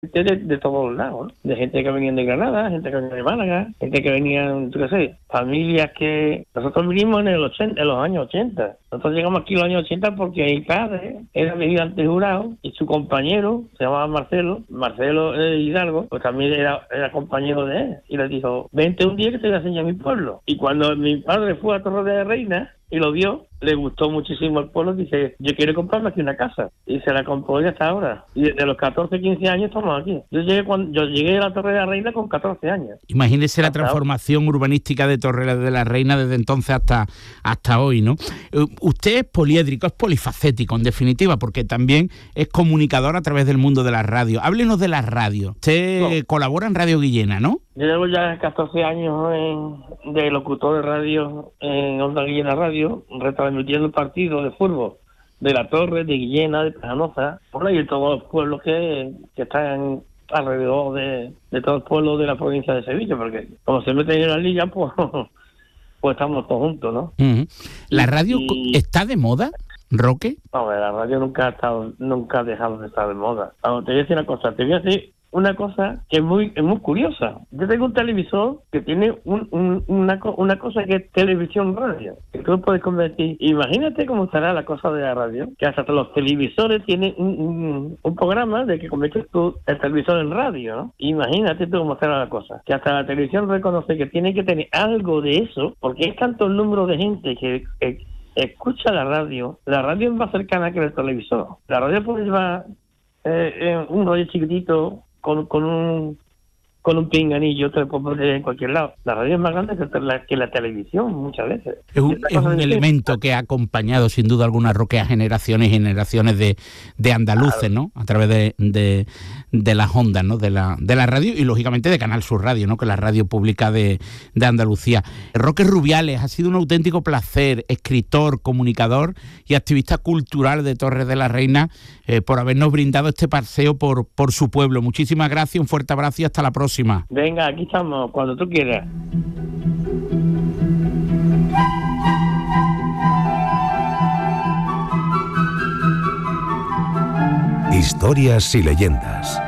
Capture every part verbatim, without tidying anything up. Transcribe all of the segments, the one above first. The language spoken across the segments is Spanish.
De, de todos los lados, ¿no? De gente que venía de Granada, gente que venía de Málaga, gente que venía, yo qué sé, familias que... Nosotros vinimos en, el ochenta, en los años ochenta. Nosotros llegamos aquí en los años ochenta porque mi padre era vigilante jurado y su compañero, se llamaba Marcelo, Marcelo eh, Hidalgo, pues también era, era compañero de él. Y le dijo, vente un día que te voy a enseñar mi pueblo. Y cuando mi padre fue a Torre de la Reina y lo vio, le gustó muchísimo el pueblo, dice, yo quiero comprarme aquí una casa. Y se la compró y hasta ahora. Y desde los catorce, quince años estamos aquí. Yo llegué cuando yo llegué a la Torre de la Reina con catorce años. Imagínese la transformación urbanística de Torre de la Reina desde entonces hasta, hasta hoy, ¿no? Usted es poliédrico, es polifacético, en definitiva, porque también es comunicador a través del mundo de la radio. Háblenos de la radio. Usted no. colabora en Radio Guillena, ¿no? Yo llevo ya catorce años en, de locutor de radio en Onda Guillena Radio, retransmitiendo el partido de fútbol de La Torre, de Guillena, de Pajanosa, por ahí de todos los pueblos que, que están alrededor de, de todos los pueblos de la provincia de Sevilla, porque como se meten en la liga, pues, pues estamos todos juntos, ¿no? Uh-huh. ¿La radio y, está de moda, Roque? No, la radio nunca ha estado, nunca ha dejado de estar de moda. Vamos, te voy a decir una cosa, te voy a decir una cosa que es muy es muy curiosa. Yo tengo un televisor que tiene un, un, una, una cosa que es televisión radio, que tú puedes convertir. Imagínate cómo estará la cosa de la radio, que hasta los televisores tienen un, un, un programa de que conviertes tú el televisor en radio, ¿no? Imagínate tú cómo estará la cosa, que hasta la televisión reconoce que tiene que tener algo de eso, porque es tanto el número de gente que, que escucha la radio. La radio es más cercana que el televisor. La radio puede llevar eh, eh, un radio chiquitito con con un con un pinganillo te lo puedo poner en cualquier lado. La radio es más grande que la, que la televisión muchas veces. Es un, es un elemento que ha acompañado sin duda alguna, Roque, a generaciones y generaciones de, de andaluces, ¿no? A través de, de, de las ondas, ¿no? De la, de la radio y lógicamente de Canal Sur Radio, ¿no? Que es la radio pública de, de Andalucía. Roque Rubiales, ha sido un auténtico placer, escritor, comunicador y activista cultural de Torre de la Reina, eh, por habernos brindado este paseo por, por su pueblo. Muchísimas gracias, un fuerte abrazo y hasta la próxima. Venga, aquí estamos, cuando tú quieras. Historias y leyendas.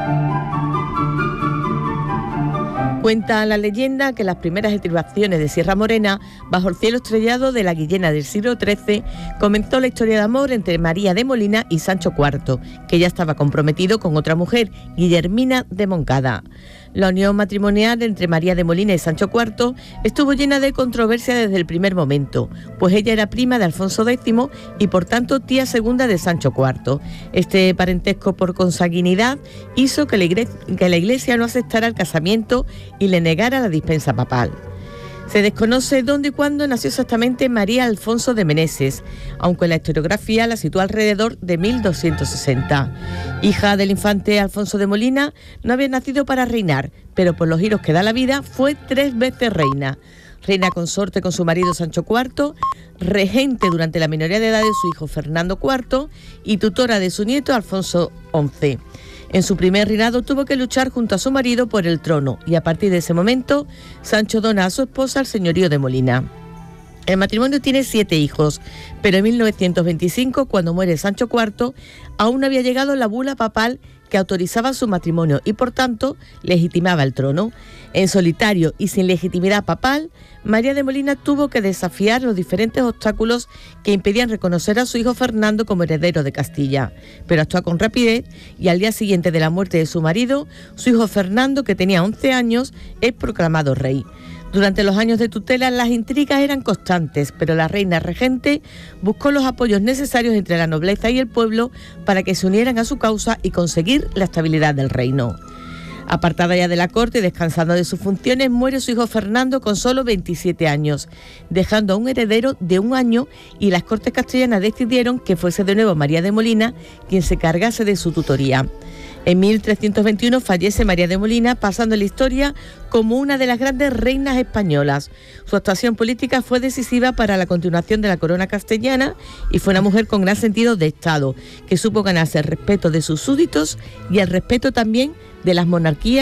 Cuenta la leyenda que las primeras estribaciones de Sierra Morena, bajo el cielo estrellado de la Guillena del siglo trece, comenzó la historia de amor entre María de Molina y Sancho cuarto, que ya estaba comprometido con otra mujer, Guillermina de Moncada. La unión matrimonial entre María de Molina y Sancho cuarto estuvo llena de controversia desde el primer momento, pues ella era prima de Alfonso décimo y por tanto tía segunda de Sancho cuarto. Este parentesco por consanguinidad hizo que la iglesia, que la iglesia no aceptara el casamiento y le negara la dispensa papal. Se desconoce dónde y cuándo nació exactamente María Alfonso de Meneses, aunque la historiografía la sitúa alrededor de mil doscientos sesenta. Hija del infante Alfonso de Molina, no había nacido para reinar, pero por los giros que da la vida fue tres veces reina. Reina consorte con su marido Sancho cuarto, regente durante la minoría de edad de su hijo Fernando cuarto y tutora de su nieto Alfonso once. En su primer reinado tuvo que luchar junto a su marido por el trono y a partir de ese momento Sancho dona a su esposa el señorío de Molina. El matrimonio tiene siete hijos, pero en mil novecientos veinticinco, cuando muere Sancho cuarto, aún no había llegado la bula papal que autorizaba su matrimonio y por tanto legitimaba el trono. En solitario y sin legitimidad papal, María de Molina tuvo que desafiar los diferentes obstáculos que impedían reconocer a su hijo Fernando como heredero de Castilla, pero actuó con rapidez y al día siguiente de la muerte de su marido, su hijo Fernando, que tenía once años, es proclamado rey. Durante los años de tutela las intrigas eran constantes, pero la reina regente buscó los apoyos necesarios entre la nobleza y el pueblo para que se unieran a su causa y conseguir la estabilidad del reino. Apartada ya de la corte y descansando de sus funciones, muere su hijo Fernando con solo veintisiete años, dejando a un heredero de un año y las Cortes castellanas decidieron que fuese de nuevo María de Molina quien se cargase de su tutoría. En mil trescientos veintiuno fallece María de Molina, pasando a la historia como una de las grandes reinas españolas. Su actuación política fue decisiva para la continuación de la corona castellana y fue una mujer con gran sentido de Estado, que supo ganarse el respeto de sus súbditos y el respeto también de las monarquías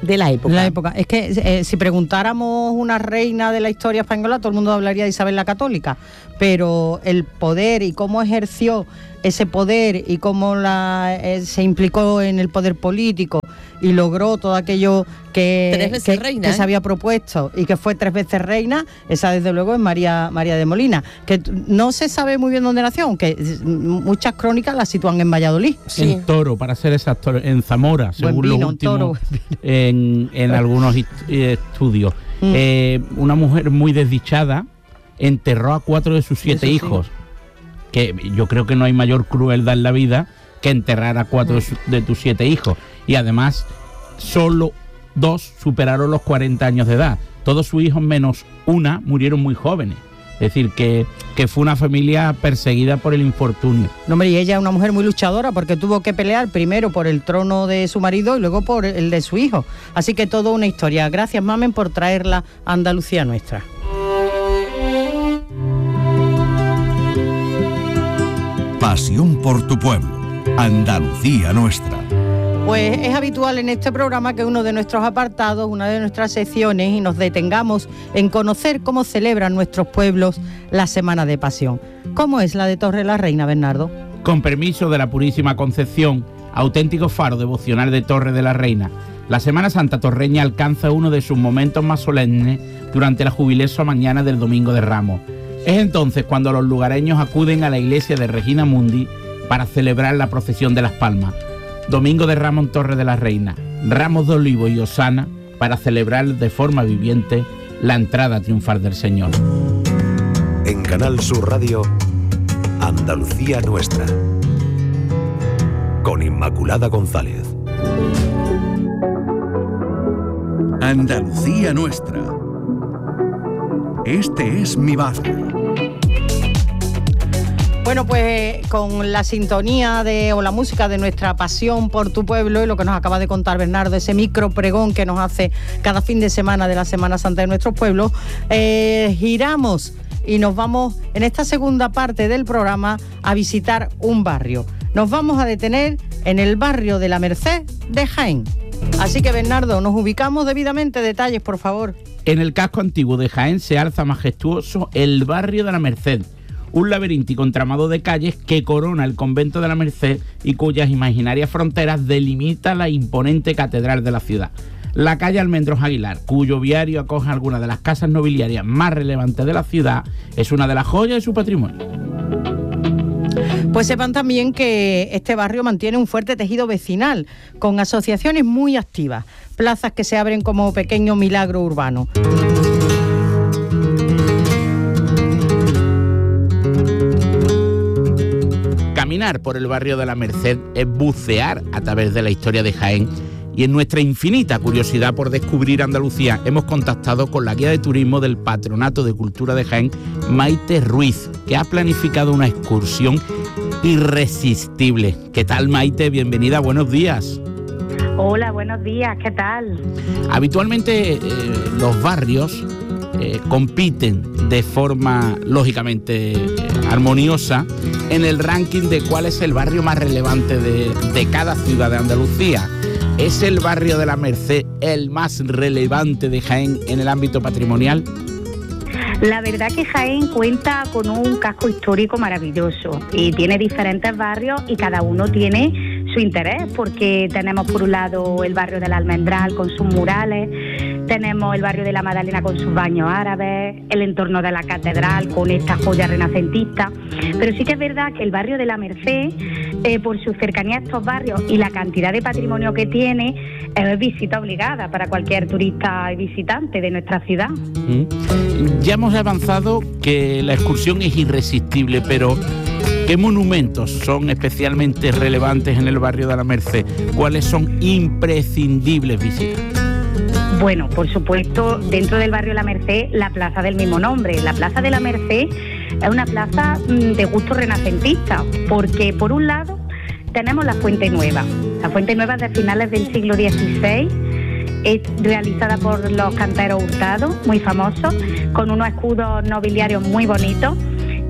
de la época. La época. Es que eh, si preguntáramos una reina de la historia española, todo el mundo hablaría de Isabel la Católica, pero el poder y cómo ejerció ese poder y cómo la, eh, se implicó en el poder político y logró todo aquello que, que, reina, que ¿eh? se había propuesto y que fue tres veces reina, esa desde luego es María, María de Molina, que no se sabe muy bien dónde nació, aunque muchas crónicas la sitúan en Valladolid. Sí. En Toro, para ser exacto, en Zamora, según vino, los últimos en, en, en algunos estudios. Mm. Eh, una mujer muy desdichada enterró a cuatro de sus siete Eso hijos. Sí. Que yo creo que no hay mayor crueldad en la vida que enterrar a cuatro de, su, de tus siete hijos. Y además, solo dos superaron los cuarenta años de edad. Todos sus hijos, menos una, murieron muy jóvenes. Es decir, que, que fue una familia perseguida por el infortunio. No, hombre, y ella es una mujer muy luchadora porque tuvo que pelear primero por el trono de su marido y luego por el de su hijo. Así que toda una historia. Gracias, Mamen, por traerla a Andalucía nuestra. Pasión por tu pueblo, Andalucía nuestra. Pues es habitual en este programa que uno de nuestros apartados, una de nuestras secciones, y nos detengamos en conocer cómo celebran nuestros pueblos la Semana de Pasión. ¿Cómo es la de Torre la Reina, Bernardo? Con permiso de la Purísima Concepción, auténtico faro devocional de Torre de la Reina, la Semana Santa torreña alcanza uno de sus momentos más solemnes durante la jubilosa mañana del Domingo de Ramos. Es entonces cuando los lugareños acuden a la iglesia de Regina Mundi para celebrar la procesión de las Palmas. Domingo de Ramos en Torre de la Reina, ramos de olivo y hosana para celebrar de forma viviente la entrada triunfal del Señor. En Canal Sur Radio, Andalucía nuestra, con Inmaculada González. Andalucía nuestra. Este es mi barrio. Bueno, pues con la sintonía de o la música de nuestra pasión por tu pueblo y lo que nos acaba de contar Bernardo, ese micro pregón que nos hace cada fin de semana de la Semana Santa de nuestros pueblos, eh, giramos y nos vamos en esta segunda parte del programa a visitar un barrio. Nos vamos a detener en el barrio de la Merced de Jaén. Así que, Bernardo, nos ubicamos debidamente. Detalles, por favor. En el casco antiguo de Jaén se alza majestuoso el barrio de la Merced, un laberíntico entramado de calles que corona el convento de la Merced y cuyas imaginarias fronteras delimita la imponente catedral de la ciudad. La calle Almendros Aguilar, cuyo viario acoge algunas de las casas nobiliarias más relevantes de la ciudad, es una de las joyas de su patrimonio. Pues sepan también que este barrio mantiene un fuerte tejido vecinal, con asociaciones muy activas, plazas que se abren como pequeño milagro urbano. Caminar por el barrio de la Merced es bucear a través de la historia de Jaén, y en nuestra infinita curiosidad por descubrir Andalucía hemos contactado con la guía de turismo del Patronato de Cultura de Jaén, Maite Ruiz, que ha planificado una excursión irresistible. ¿Qué tal, Maite? Bienvenida, buenos días. Hola, buenos días, ¿qué tal? Habitualmente eh, los barrios eh, compiten de forma lógicamente eh, armoniosa en el ranking de cuál es el barrio más relevante de, de cada ciudad de Andalucía. ¿Es el barrio de la Merced el más relevante de Jaén en el ámbito patrimonial? La verdad que Jaén cuenta con un casco histórico maravilloso y tiene diferentes barrios y cada uno tiene su interés, porque tenemos por un lado el barrio del Almendral con sus murales, tenemos el barrio de la Magdalena con sus baños árabes, el entorno de la catedral con esta joya renacentista, pero sí que es verdad que el barrio de la Merced, eh, por su cercanía a estos barrios y la cantidad de patrimonio que tiene, es visita obligada para cualquier turista y visitante de nuestra ciudad. Mm. Ya hemos avanzado que la excursión es irresistible, pero ¿qué monumentos son especialmente relevantes en el barrio de la Merced? ¿Cuáles son imprescindibles visitar? Bueno, por supuesto, dentro del barrio La Merced, la plaza del mismo nombre. La plaza de la Merced es una plaza de gusto renacentista, porque por un lado tenemos la Fuente Nueva. La Fuente Nueva es de finales del siglo dieciséis, es realizada por los canteros Hurtado, muy famosos, con unos escudos nobiliarios muy bonitos,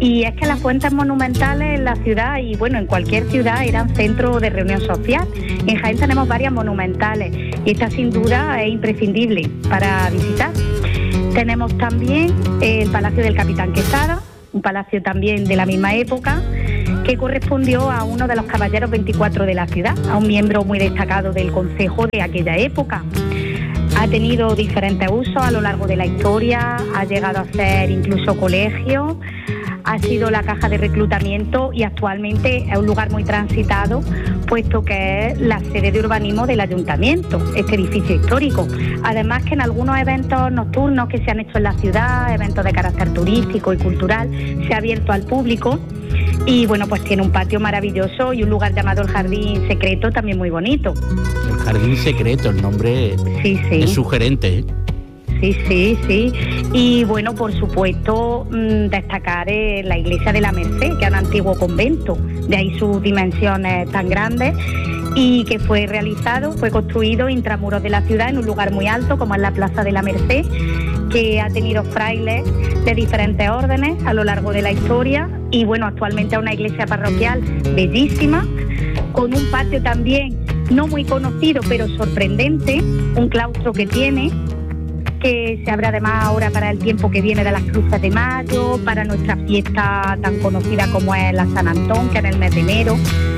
Y es que las fuentes monumentales en la ciudad y bueno, en cualquier ciudad eran centro de reunión social. En Jaén tenemos varias monumentales y esta sin duda es imprescindible para visitar. Tenemos también el Palacio del Capitán Quesada, un palacio también de la misma época, que correspondió a uno de los caballeros veinticuatro de la ciudad, a un miembro muy destacado del concejo de aquella época. Ha tenido diferentes usos a lo largo de la historia, ha llegado a ser incluso colegio, ha sido la caja de reclutamiento y actualmente es un lugar muy transitado, puesto que es la sede de urbanismo del ayuntamiento, este edificio histórico. Además que en algunos eventos nocturnos que se han hecho en la ciudad, eventos de carácter turístico y cultural, se ha abierto al público y bueno, pues tiene un patio maravilloso y un lugar llamado el Jardín Secreto también muy bonito. El Jardín Secreto, el nombre sí, sí. es sugerente, ¿eh? Sí, sí, sí. Y bueno, por supuesto, mmm, destacar eh, la iglesia de la Merced, que es un antiguo convento, de ahí sus dimensiones tan grandes, y que fue realizado, fue construido intramuros de la ciudad, en un lugar muy alto, como es la Plaza de la Merced, que ha tenido frailes de diferentes órdenes a lo largo de la historia, y bueno, actualmente es una iglesia parroquial bellísima, con un patio también no muy conocido, pero sorprendente, un claustro que tiene, que se abre además ahora para el tiempo que viene de las Cruces de Mayo, para nuestra fiesta tan conocida como es la San Antón, que es en el mes de enero.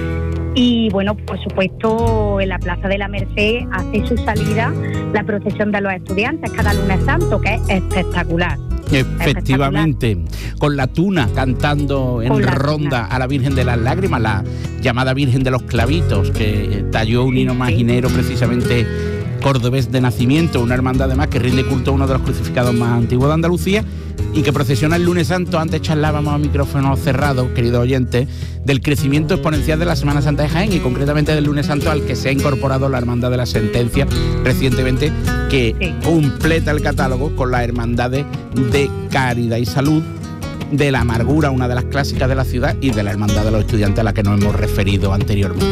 Y bueno, por supuesto, en la Plaza de la Merced hace su salida la procesión de los estudiantes cada lunes santo, que es espectacular. Efectivamente, espectacular. Con la tuna cantando en ronda tuna a la Virgen de las Lágrimas, la llamada Virgen de los Clavitos, que talló un hino sí, imaginero sí. precisamente cordobés de nacimiento, una hermandad además que rinde culto a uno de los crucificados más antiguos de Andalucía y que procesiona el lunes santo. Antes charlábamos a micrófono cerrado, queridos oyentes, del crecimiento exponencial de la Semana Santa de Jaén y concretamente del lunes santo, al que se ha incorporado la Hermandad de la Sentencia recientemente, que sí. completa el catálogo con las hermandades de Caridad y Salud, de la Amargura, una de las clásicas de la ciudad, y de la Hermandad de los Estudiantes, a la que nos hemos referido anteriormente.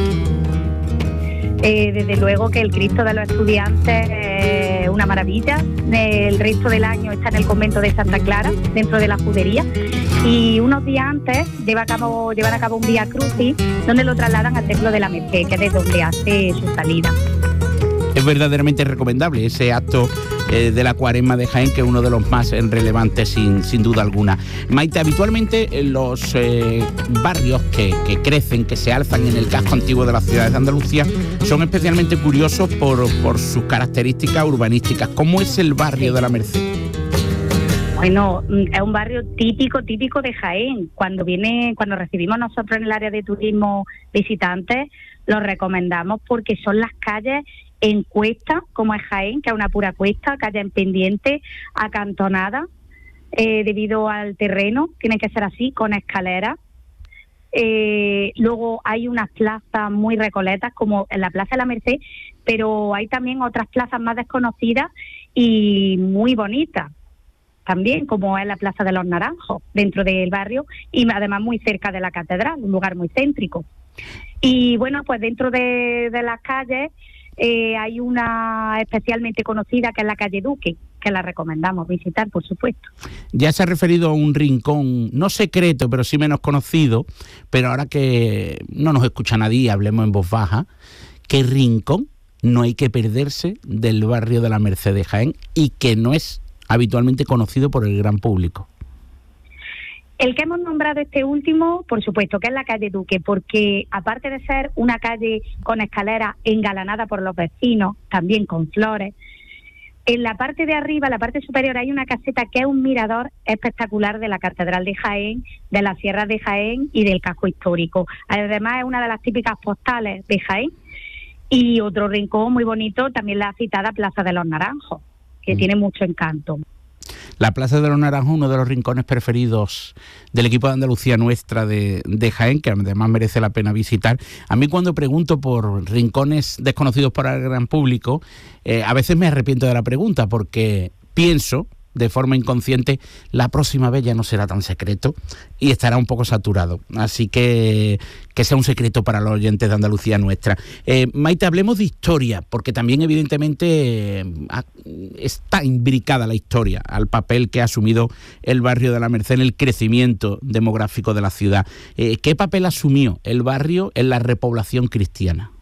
Eh, desde luego que el Cristo de los Estudiantes es una maravilla. El resto del año está en el convento de Santa Clara, dentro de la Judería, y unos días antes lleva a cabo, llevan a cabo un Vía Crucis, donde lo trasladan al Templo de la Merced, que es de donde hace su salida. Es verdaderamente recomendable ese acto eh, de la Cuaresma de Jaén, que es uno de los más relevantes sin, sin duda alguna. Maite, habitualmente en los eh, barrios que, que crecen, que se alzan en el casco antiguo de las ciudades de Andalucía, son especialmente curiosos por, por sus características urbanísticas. ¿Cómo es el barrio de la Merced? Bueno, es un barrio típico, típico de Jaén. Cuando viene, cuando recibimos nosotros en el área de turismo visitantes, lo recomendamos porque son las calles en cuesta, como es Jaén, que es una pura cuesta, calle en pendiente, acantonada, eh, debido al terreno, tiene que ser así, con escaleras. Eh, luego hay unas plazas muy recoletas, como en la Plaza de la Merced, pero hay también otras plazas más desconocidas y muy bonitas, también, como es la Plaza de los Naranjos, dentro del barrio, y además muy cerca de la catedral, un lugar muy céntrico. Y bueno, pues dentro de, de las calles eh, hay una especialmente conocida, que es la calle Duque, que la recomendamos visitar, por supuesto. Ya se ha referido a un rincón, no secreto, pero sí menos conocido, pero ahora que no nos escucha nadie, hablemos en voz baja. ¿Qué rincón no hay que perderse del barrio de la Merced de Jaén y que no es habitualmente conocido por el gran público? El que hemos nombrado este último, por supuesto, que es la calle Duque, porque aparte de ser una calle con escaleras engalanada por los vecinos, también con flores, en la parte de arriba, la parte superior, hay una caseta que es un mirador espectacular de la Catedral de Jaén, de las Sierras de Jaén y del casco histórico. Además, es una de las típicas postales de Jaén. Y otro rincón muy bonito, también la citada Plaza de los Naranjos, que mm. tiene mucho encanto. La Plaza de los Naranjos, uno de los rincones preferidos del equipo de Andalucía Nuestra de, de Jaén, que además merece la pena visitar. A mí, cuando pregunto por rincones desconocidos para el gran público, eh, a veces me arrepiento de la pregunta, porque pienso, de forma inconsciente, la próxima vez ya no será tan secreto y estará un poco saturado. Así que que sea un secreto para los oyentes de Andalucía Nuestra. Eh, Maite, hablemos de historia, porque también evidentemente eh, está imbricada la historia al papel que ha asumido el barrio de la Merced en el crecimiento demográfico de la ciudad. Eh, ¿Qué papel asumió el barrio en la repoblación cristiana?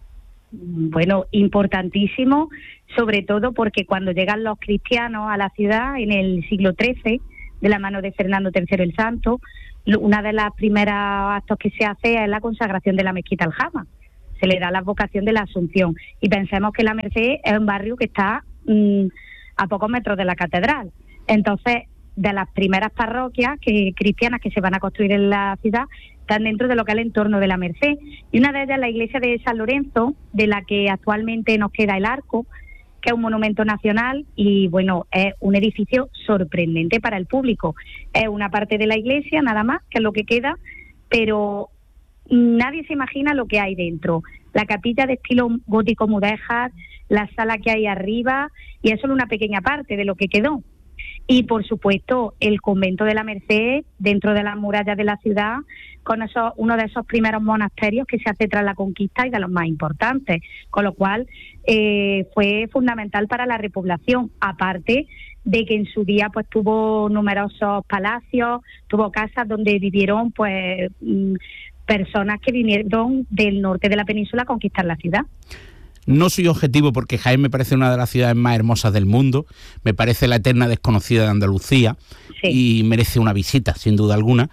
Bueno, importantísimo, sobre todo porque cuando llegan los cristianos a la ciudad en el siglo trece, de la mano de Fernando tercero el Santo, una de las primeras actos que se hace es la consagración de la mezquita Aljama. Se le da la vocación de la Asunción. Y pensemos que La Merced es un barrio que está mmm, a pocos metros de la catedral. Entonces, de las primeras parroquias que cristianas que se van a construir en la ciudad, están dentro de lo que es el entorno de La Merced. Y una de ellas es la iglesia de San Lorenzo, de la que actualmente nos queda el arco, que es un monumento nacional y, bueno, es un edificio sorprendente para el público. Es una parte de la iglesia, nada más, que es lo que queda, pero nadie se imagina lo que hay dentro. La capilla de estilo gótico mudéjar, la sala que hay arriba, y es solo una pequeña parte de lo que quedó. Y, por supuesto, el convento de La Merced, dentro de las murallas de la ciudad, con eso, uno de esos primeros monasterios que se hace tras la conquista y de los más importantes, con lo cual eh, fue fundamental para la repoblación, aparte de que en su día pues tuvo numerosos palacios, tuvo casas donde vivieron pues personas que vinieron del norte de la península a conquistar la ciudad. No soy objetivo porque Jaén me parece una de las ciudades más hermosas del mundo, me parece la eterna desconocida de Andalucía, sí, y merece una visita, sin duda alguna,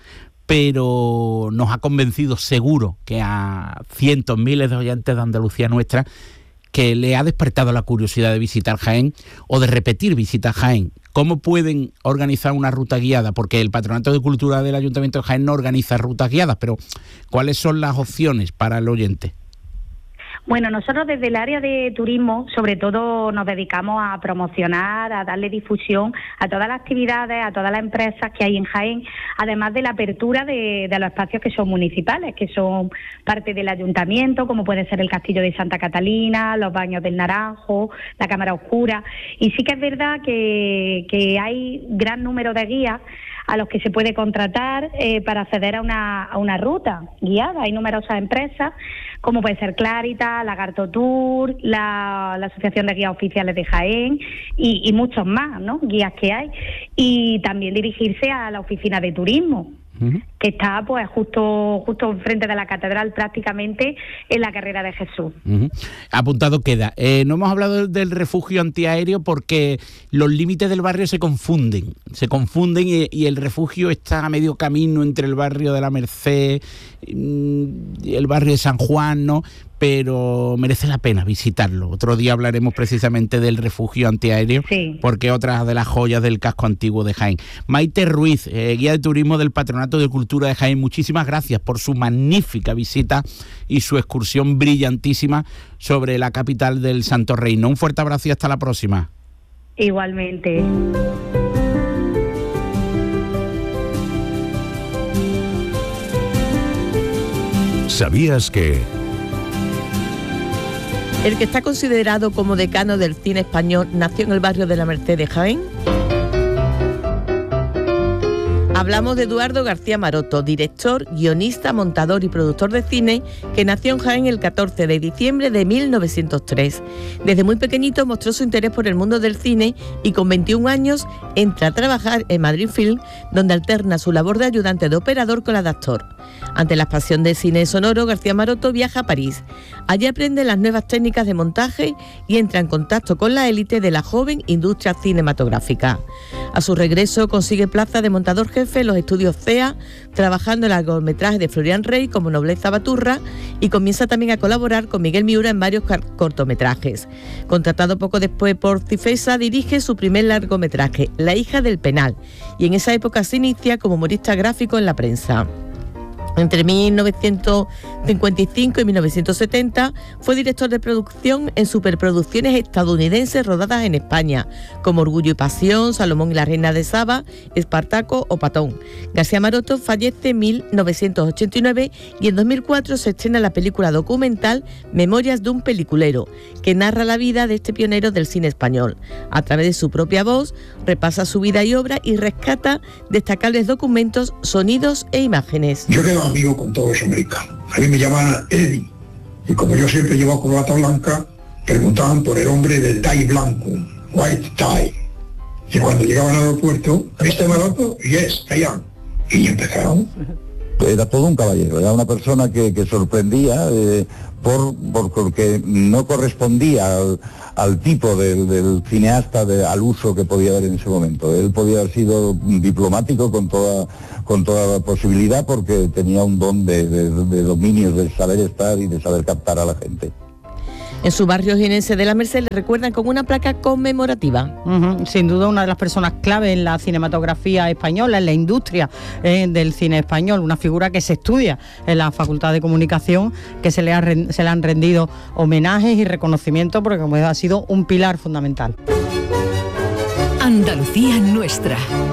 pero nos ha convencido seguro que a cientos, miles de oyentes de Andalucía Nuestra que le ha despertado la curiosidad de visitar Jaén o de repetir visitas a Jaén. ¿Cómo pueden organizar una ruta guiada? Porque el Patronato de Cultura del Ayuntamiento de Jaén no organiza rutas guiadas, pero ¿cuáles son las opciones para el oyente? Bueno, nosotros desde el área de turismo, sobre todo, nos dedicamos a promocionar, a darle difusión a todas las actividades, a todas las empresas que hay en Jaén, además de la apertura de, de los espacios que son municipales, que son parte del ayuntamiento, como puede ser el Castillo de Santa Catalina, los Baños del Naranjo, la Cámara Oscura. Y sí que es verdad que, que hay gran número de guías a los que se puede contratar eh, para acceder a una, a una ruta guiada. Hay numerosas empresas, como puede ser Claritas, Lagarto Tour, la, la Asociación de Guías Oficiales de Jaén y, y muchos más, ¿no?, guías que hay. Y también dirigirse a la oficina de turismo, uh-huh, que está pues justo justo enfrente de la catedral, prácticamente en la Carrera de Jesús. Uh-huh. Apuntado queda. Eh, no hemos hablado del refugio antiaéreo porque los límites del barrio se confunden, se confunden y, y el refugio está a medio camino entre el barrio de la Merced y el barrio de San Juan, ¿no? Pero merece la pena visitarlo. Otro día hablaremos precisamente del refugio antiaéreo, sí, porque es otra de las joyas del casco antiguo de Jaén. Maite Ruiz, eh, guía de turismo del Patronato de Cultura de Jaén, muchísimas gracias por su magnífica visita y su excursión brillantísima sobre la capital del Santo Reino. Un fuerte abrazo y hasta la próxima. Igualmente. ¿Sabías que...? El que está considerado como decano del cine español nació en el barrio de la Merced de Jaén. Hablamos de Eduardo García Maroto, director, guionista, montador y productor de cine, que nació en Jaén el catorce de diciembre de mil novecientos tres. Desde muy pequeñito mostró su interés por el mundo del cine y con veintiún años entra a trabajar en Madrid Film, donde alterna su labor de ayudante de operador con la de actor. Ante la pasión del cine sonoro, García Maroto viaja a París. Allí aprende las nuevas técnicas de montaje y entra en contacto con la élite de la joven industria cinematográfica. A su regreso consigue plaza de montador jefe en los estudios C E A, trabajando en el largometraje de Florian Rey como Nobleza Baturra, y comienza también a colaborar con Miguel Miura en varios cortometrajes. Contratado poco después por Cifesa, dirige su primer largometraje, La hija del penal, y en esa época se inicia como humorista gráfico en la prensa. Entre mil novecientos cincuenta y cinco y mil novecientos setenta fue director de producción en superproducciones estadounidenses rodadas en España, como Orgullo y Pasión, Salomón y la Reina de Saba, Espartaco o Patón. García Maroto fallece en mil novecientos ochenta y nueve y en dos mil cuatro se estrena la película documental Memorias de un peliculero, que narra la vida de este pionero del cine español. A través de su propia voz, repasa su vida y obra y rescata destacables documentos, sonidos e imágenes. Yo quedo amigo con todos los americanos. A mí me llaman Eddie. Y como yo siempre llevo corbata blanca, preguntaban por el hombre del tie blanco, white tie. Y cuando llegaban al aeropuerto, ¿viste Maroto? Yes, I am. Y empezaron. Era todo un caballero, era una persona que, que sorprendía eh, por, por porque no correspondía al, al tipo del, del cineasta, de, al uso que podía haber en ese momento. Él podía haber sido diplomático con toda con toda posibilidad porque tenía un don de, de, de dominio, de saber estar y de saber captar a la gente. En su barrio jienense de la Merced le recuerdan con una placa conmemorativa. Uh-huh. Sin duda una de las personas clave en la cinematografía española, en la industria eh, del cine español, una figura que se estudia en la Facultad de Comunicación, que se le, ha, se le han rendido homenajes y reconocimientos porque como ha sido un pilar fundamental. Andalucía nuestra.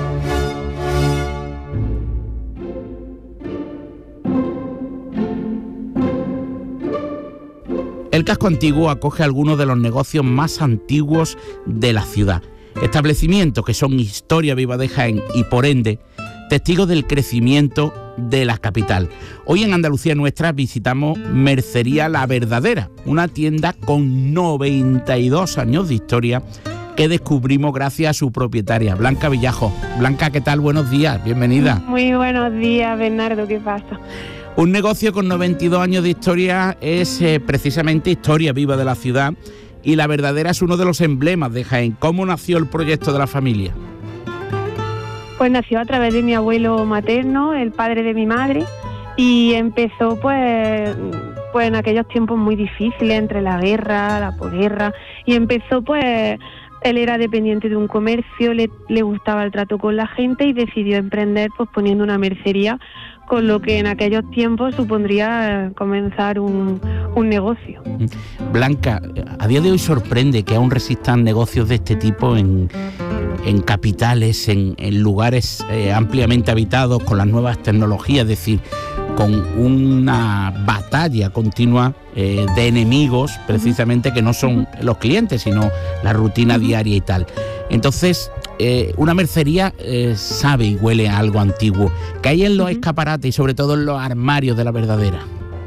El casco antiguo acoge algunos de los negocios más antiguos de la ciudad. Establecimientos que son historia viva de Jaén y, por ende, testigos del crecimiento de la capital. Hoy en Andalucía Nuestra visitamos Mercería La Verdadera, una tienda con noventa y dos años de historia que descubrimos gracias a su propietaria, Blanca Villajo. Blanca, ¿qué tal? Buenos días, bienvenida. Muy buenos días, Bernardo, ¿qué pasa? Un negocio con noventa y dos años de historia es eh, precisamente historia viva de la ciudad y La Verdadera es uno de los emblemas de Jaén. ¿Cómo nació el proyecto de la familia? Pues nació a través de mi abuelo materno, el padre de mi madre, y empezó pues, pues en aquellos tiempos muy difíciles, entre la guerra, la posguerra, y empezó pues... Él era dependiente de un comercio, le, le gustaba el trato con la gente y decidió emprender pues poniendo una mercería, con lo que en aquellos tiempos supondría comenzar un, un negocio. Blanca, a día de hoy sorprende que aún resistan negocios de este tipo en, en capitales, en, en lugares eh, ampliamente habitados, con las nuevas tecnologías, es decir, con una batalla continua eh, de enemigos, precisamente, que no son los clientes, sino la rutina diaria y tal. Entonces, eh, una mercería eh, sabe y huele a algo antiguo. ¿Qué hay en los escaparates y sobre todo en los armarios de La Verdadera?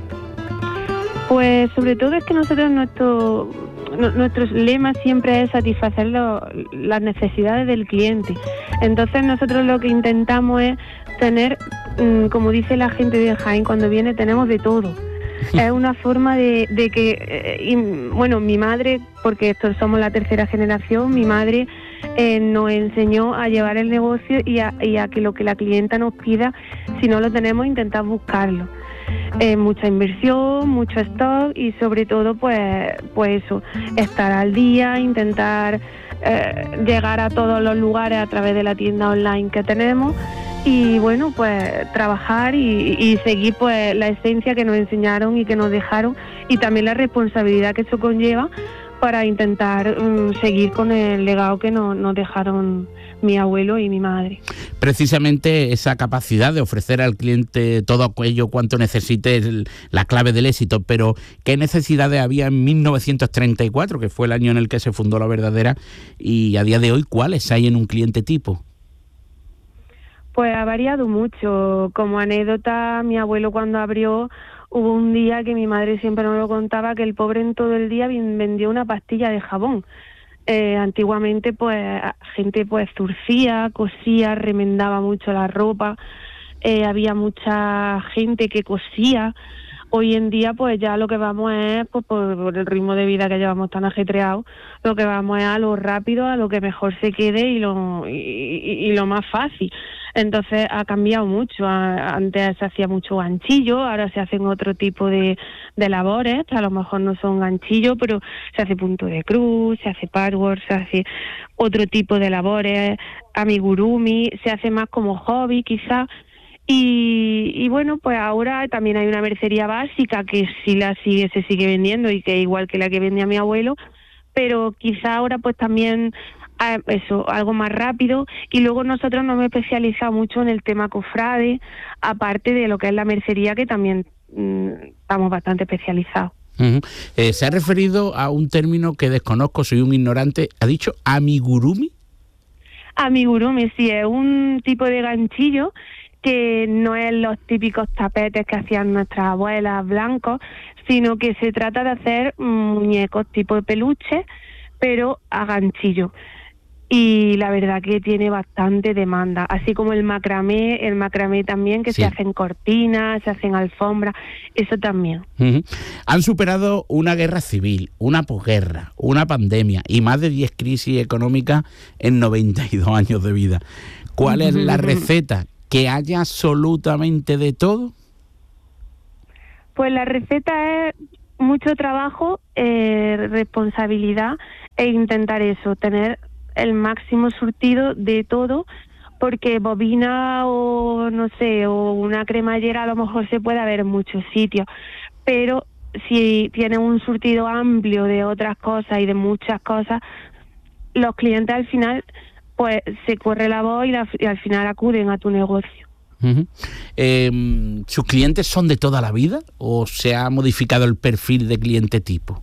Pues sobre todo es que nosotros, nuestro, nuestro lema siempre es satisfacer lo, las necesidades del cliente. Entonces nosotros lo que intentamos es tener, como dice la gente de Jaén cuando viene, tenemos de todo. Es una forma de, de que, eh, y, bueno, mi madre, porque estos somos la tercera generación, mi madre eh, nos enseñó a llevar el negocio y a, y a que lo que la clienta nos pida, si no lo tenemos, intentar buscarlo. Eh, mucha inversión, mucho stock y sobre todo pues, pues eso, estar al día, intentar eh, llegar a todos los lugares a través de la tienda online que tenemos. Y bueno, pues trabajar y, y seguir pues la esencia que nos enseñaron y que nos dejaron y también la responsabilidad que eso conlleva para intentar um, seguir con el legado que nos, nos dejaron mi abuelo y mi madre. Precisamente esa capacidad de ofrecer al cliente todo aquello cuanto necesite es la clave del éxito, pero ¿qué necesidades había en mil novecientos treinta y cuatro, que fue el año en el que se fundó La Verdadera, y a día de hoy cuáles hay en un cliente tipo? Pues ha variado mucho. Como anécdota, mi abuelo cuando abrió, hubo un día que mi madre siempre nos lo contaba, que el pobre en todo el día vendió una pastilla de jabón. Eh, antiguamente, pues, gente pues zurcía, cosía, remendaba mucho la ropa, eh, había mucha gente que cosía. Hoy en día, pues ya lo que vamos es, pues por, por el ritmo de vida que llevamos tan ajetreado, lo que vamos es a lo rápido, a lo que mejor se quede y lo, y, y, y lo más fácil. Entonces ha cambiado mucho. Antes se hacía mucho ganchillo, ahora se hacen otro tipo de, de labores, a lo mejor no son ganchillo, pero se hace punto de cruz, se hace patchwork, se hace otro tipo de labores, amigurumi, se hace más como hobby quizás. Y, y bueno, pues ahora también hay una mercería básica que sí la sigue, se sigue vendiendo y que es igual que la que vendía mi abuelo, pero quizá ahora pues también eso, algo más rápido. Y luego nosotros nos hemos especializado mucho en el tema cofrade, aparte de lo que es la mercería, que también mmm, estamos bastante especializados. Uh-huh. Eh, se ha referido a un término que desconozco, soy un ignorante, ¿ha dicho amigurumi? Amigurumi, sí, es un tipo de ganchillo que no es los típicos tapetes que hacían nuestras abuelas blancos, sino que se trata de hacer muñecos tipo de peluche, pero a ganchillo. Y la verdad que tiene bastante demanda, así como el macramé, el macramé también, que sí. Se hacen cortinas, se hacen alfombras, eso también. Uh-huh. Han superado una guerra civil, una posguerra, una pandemia y más de diez crisis económicas en noventa y dos años de vida. ¿Cuál es la receta? ¿Que haya absolutamente de todo? Pues la receta es mucho trabajo, eh, responsabilidad e intentar eso, tener el máximo surtido de todo, porque bobina o no sé, o una cremallera a lo mejor se puede ver en muchos sitios, pero si tienen un surtido amplio de otras cosas y de muchas cosas, los clientes al final pues se corre la voz y, la, y al final acuden a tu negocio. Uh-huh. Eh, ¿Sus clientes son de toda la vida o se ha modificado el perfil de cliente tipo?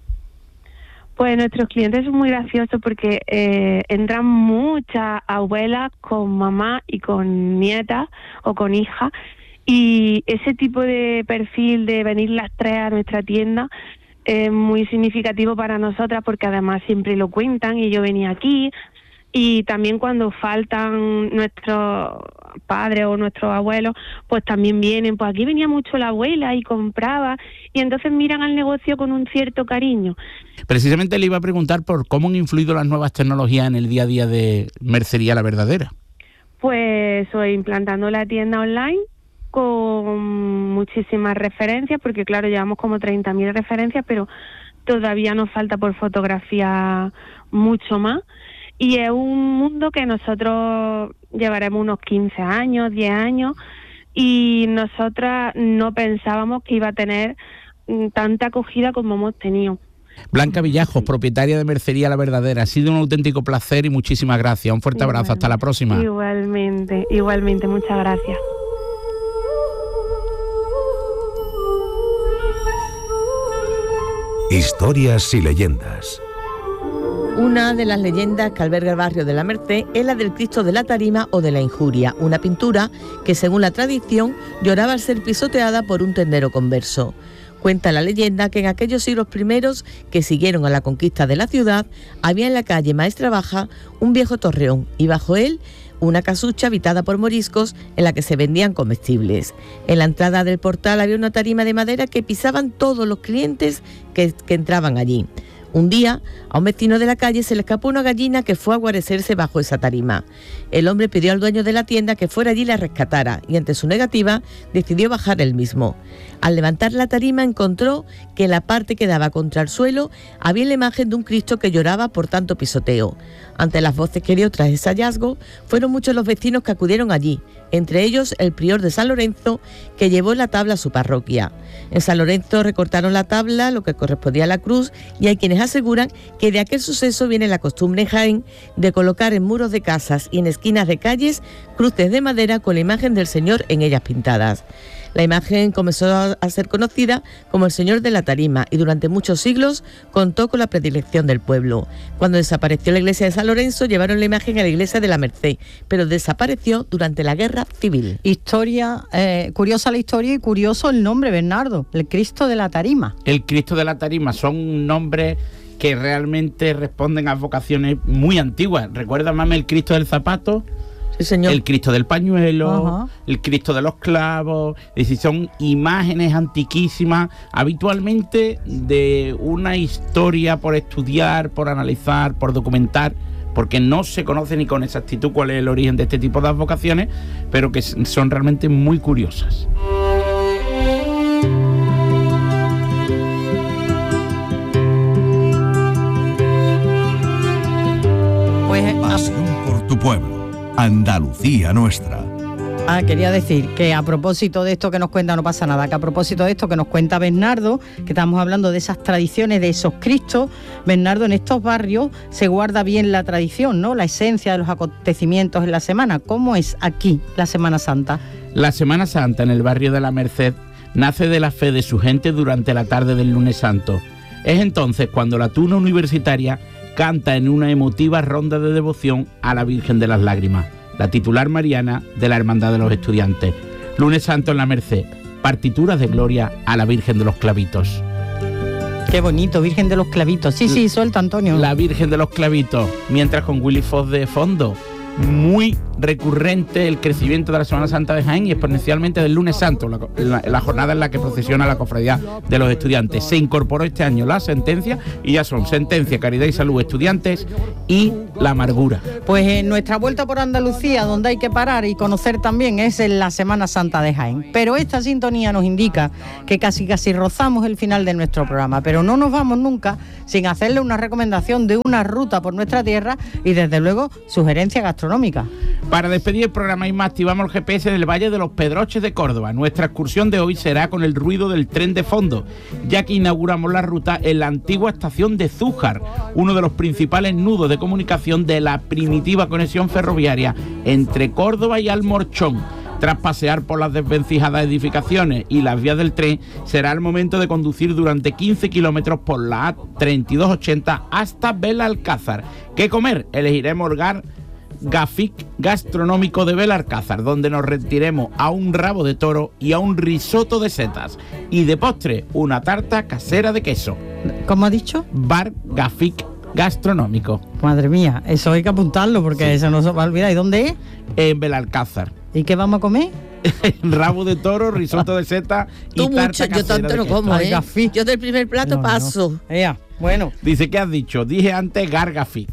Pues nuestros clientes son muy graciosos porque eh, entran muchas abuelas con mamá y con nietas o con hijas, y ese tipo de perfil de venir las tres a nuestra tienda es muy significativo para nosotras, porque además siempre lo cuentan y yo venía aquí. Y también cuando faltan nuestros padres o nuestros abuelos, pues también vienen, pues aquí venía mucho la abuela y compraba, y entonces miran al negocio con un cierto cariño. Precisamente le iba a preguntar por cómo han influido las nuevas tecnologías en el día a día de Mercería La Verdadera. Pues estoy implantando la tienda online con muchísimas referencias, porque claro, llevamos como treinta mil referencias, pero todavía nos falta por fotografía mucho más. Y es un mundo que nosotros llevaremos unos quince años, diez años, y nosotras no pensábamos que iba a tener tanta acogida como hemos tenido. Blanca Villajos, propietaria de Mercería La Verdadera, ha sido un auténtico placer y muchísimas gracias. Un fuerte abrazo, igualmente. Hasta la próxima. Igualmente, igualmente, muchas gracias. Historias y leyendas. Una de las leyendas que alberga el barrio de la Merced es la del Cristo de la Tarima o de la Injuria, una pintura que, según la tradición, lloraba al ser pisoteada por un tendero converso. Cuenta la leyenda que en aquellos siglos primeros que siguieron a la conquista de la ciudad, había en la calle Maestra Baja un viejo torreón y bajo él una casucha habitada por moriscos en la que se vendían comestibles. En la entrada del portal había una tarima de madera que pisaban todos los clientes que, que entraban allí. Un día, a un vecino de la calle se le escapó una gallina que fue a guarecerse bajo esa tarima. El hombre pidió al dueño de la tienda que fuera allí y la rescatara, y ante su negativa, decidió bajar él mismo. Al levantar la tarima encontró que en la parte que daba contra el suelo había la imagen de un Cristo que lloraba por tanto pisoteo. Ante las voces que dio tras ese hallazgo, fueron muchos los vecinos que acudieron allí, entre ellos el prior de San Lorenzo, que llevó la tabla a su parroquia. En San Lorenzo recortaron la tabla, lo que correspondía a la cruz, y hay quienes aseguran que de aquel suceso viene la costumbre en Jaén de colocar en muros de casas y en esquinas de calles cruces de madera con la imagen del Señor en ellas pintadas. La imagen comenzó a ser conocida como el Señor de la Tarima y durante muchos siglos contó con la predilección del pueblo. Cuando desapareció la iglesia de San Lorenzo, llevaron la imagen a la iglesia de la Merced, pero desapareció durante la Guerra Civil. Historia, eh, curiosa la historia y curioso el nombre, Bernardo, el Cristo de la Tarima. El Cristo de la Tarima son nombres que realmente responden a vocaciones muy antiguas. ¿Recuerda, mami, el Cristo del zapato? Sí, señor. El Cristo del pañuelo, Ajá. El Cristo de los clavos, es decir, son imágenes antiquísimas, habitualmente de una historia por estudiar, por analizar, por documentar, porque no se conoce ni con exactitud cuál es el origen de este tipo de advocaciones, pero que son realmente muy curiosas. Pues, Pasión por tu pueblo. Andalucía nuestra. Ah, quería decir que a propósito de esto que nos cuenta, no pasa nada, que a propósito de esto que nos cuenta Bernardo, que estamos hablando de esas tradiciones, de esos Cristos, Bernardo, en estos barrios se guarda bien la tradición, ¿no? La esencia de los acontecimientos en la semana. ¿Cómo es aquí la Semana Santa? La Semana Santa en el barrio de la Merced nace de la fe de su gente durante la tarde del lunes santo. Es entonces cuando la tuna universitaria canta en una emotiva ronda de devoción a la Virgen de las Lágrimas, la titular mariana de la Hermandad de los Estudiantes. Lunes Santo en la Merced, partituras de gloria a la Virgen de los Clavitos. Qué bonito, Virgen de los Clavitos. Sí, sí, suelta, Antonio. La Virgen de los Clavitos, mientras con Willy Fox de fondo. Muy recurrente el crecimiento de la Semana Santa de Jaén y exponencialmente del lunes santo, la, la, la jornada en la que procesiona la cofradía de los estudiantes. Se incorporó este año la sentencia y ya son sentencia, caridad y salud, estudiantes y la amargura. Pues en nuestra vuelta por Andalucía, donde hay que parar y conocer también, es en la Semana Santa de Jaén. Pero esta sintonía nos indica que casi casi rozamos el final de nuestro programa, pero no nos vamos nunca sin hacerle una recomendación de una ruta por nuestra tierra y desde luego sugerencia gastronómica. Para despedir el programa y más, activamos el G P S del Valle de los Pedroches de Córdoba. Nuestra excursión de hoy será con el ruido del tren de fondo, ya que inauguramos la ruta en la antigua estación de Zújar, uno de los principales nudos de comunicación de la primitiva conexión ferroviaria entre Córdoba y Almorchón. Tras pasear por las desvencijadas edificaciones y las vías del tren, será el momento de conducir durante quince kilómetros por la A treinta y dos ochenta hasta Belalcázar. ¿Qué comer? Elegiremos el Gar Gafic gastronómico de Belalcázar, donde nos retiremos a un rabo de toro y a un risotto de setas. Y de postre, una tarta casera de queso. ¿Cómo ha dicho? Bar Gafic gastronómico. Madre mía, eso hay que apuntarlo porque sí, eso no se va a olvidar. ¿Y dónde es? En Belalcázar. ¿Y qué vamos a comer? Rabo de toro, risotto de seta y Tú tarta mucho, casera yo tanto no como, ¿eh? Yo del primer plato no, paso. No. Ea, bueno. Dice, ¿qué has dicho? Dije antes Gargafic.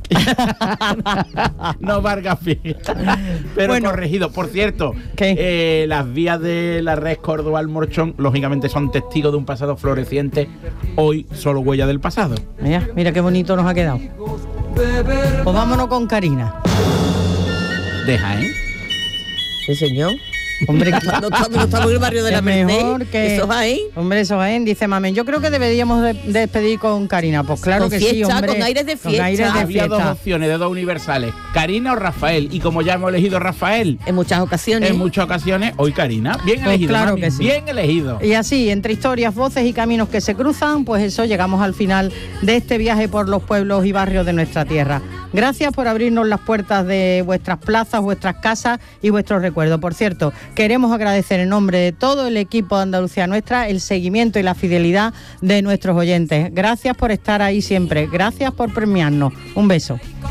No Bargafic. Pero bueno, corregido. Por cierto, eh, las vías de la red Córdoba-Almorchón, lógicamente, son testigos de un pasado floreciente. Hoy, solo huella del pasado. Mira, mira qué bonito nos ha quedado. Pues vámonos con Karina. Deja, ¿eh? Sí, señor. Hombre, no, estamos, no estamos en el barrio de la Merced. Que, eso va ahí. Hombre, eso va ahí. Dice Mamen, yo creo que deberíamos de, de despedir con Karina. Pues claro con que fiesta, sí, hombre. Con aires de fiesta. Con aires de Había fiesta. dos opciones de dos universales, Karina o Rafael. Y como ya hemos elegido Rafael en muchas ocasiones, en muchas ocasiones, hoy Karina. Bien pues elegido, claro mami, que sí. Bien elegido. Y así, entre historias, voces y caminos que se cruzan, pues eso, llegamos al final de este viaje por los pueblos y barrios de nuestra tierra. Gracias por abrirnos las puertas de vuestras plazas, vuestras casas y vuestros recuerdos. Por cierto, queremos agradecer en nombre de todo el equipo de Andalucía Nuestra el seguimiento y la fidelidad de nuestros oyentes. Gracias por estar ahí siempre. Gracias por premiarnos. Un beso.